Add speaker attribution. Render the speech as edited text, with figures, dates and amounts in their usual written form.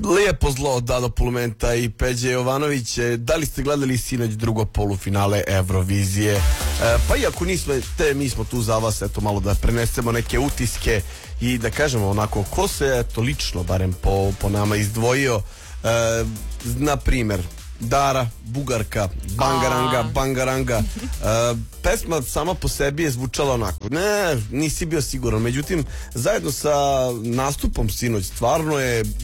Speaker 1: Lijepo zlo od Dado Pulumenta i Peđe Jovanović. Da li ste gledali sinoć drugo polufinale Eurovizije? Pa iako nismo, mi smo tu za vas, eto malo da prenesemo neke utiske i da kažemo onako ko se eto lično barem po nama izdvojio. Na primer Dara, Bugarka, Bangaranga. Pesma sama po sebi je zvučala onako, ne, nisi bio siguran. Međutim, zajedno sa nastupom sinoć stvarno je